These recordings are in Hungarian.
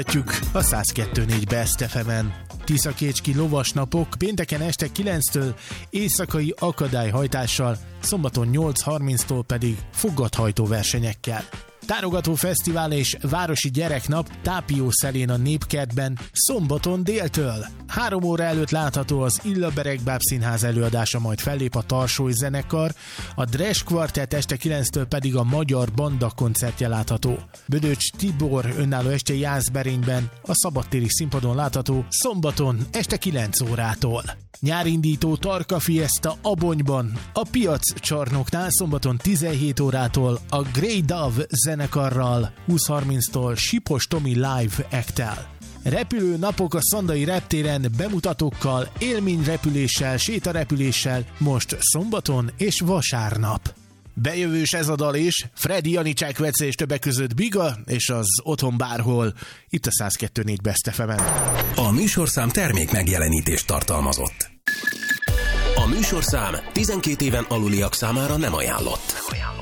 A 102.4 Best FM-en. Tiszakécski lovasnapok pénteken este 9-től éjszakai akadályhajtással, szombaton 8:30-tól pedig foggathajtó versenyekkel. Tárogató fesztivál és városi gyereknap Tápiószelén a Népkertben szombaton déltől. 3 óra előtt látható az Illabereg Bábszínház előadása, majd fellép a Tarsói zenekar, a Dres Quartet este 9-től pedig a Magyar Banda koncertje látható. Bödöcs Tibor önálló este Jászberényben a szabadtéri színpadon látható szombaton este 9 órától. Nyárindító Tarka Fiesta Abonyban, a Piac csarnoknál szombaton 17 órától a Grey Dove zenekarral, 20:30-tól Sipos Tomi live act-tel. Repülő napok a Szandai reptéren bemutatókkal, élményrepüléssel, sétarepüléssel most szombaton és vasárnap. Bejövős ez a dal is, Freddy, Janicsák Vece és többek között Biga, és az Otthon bárhol, itt a 102.4 Best FM-en. A műsorszám termék megjelenítést tartalmazott. A műsorszám 12 éven aluliak számára nem ajánlott.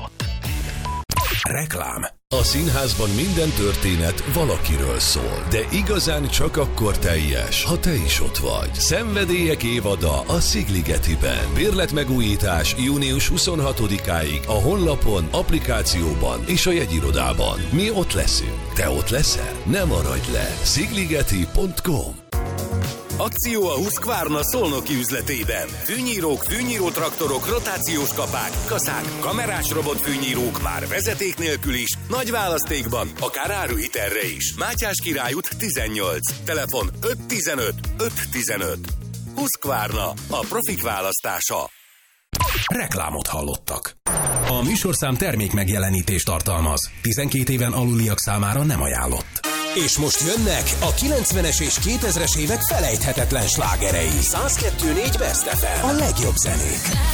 Reklám. A színházban minden történet valakiről szól, de igazán csak akkor teljes, ha te is ott vagy. Szenvedélyek évada a Szigligetiben. Bérletmegújítás június 26-áig a honlapon, applikációban és a jegyirodában. Mi ott leszünk. Te ott leszel? Ne maradj le. Szigligeti.com. Akció a Husqvarna szolnoki üzletében. Fűnyírók, fűnyírótraktorok, rotációs kapák, kaszák, kamerás robotfűnyírók már vezeték nélkül is, nagy választékban, akár áruhitelre is. Mátyás Király út 18, telefon 515 515. Husqvarna, a profik választása. Reklámot hallottak. A műsorszám termék megjelenítést tartalmaz. 12 éven aluliak számára nem ajánlott. És most jönnek a 90-es és 2000-es évek felejthetetlen slágerei. 102.4 Best FM. A legjobb zenék.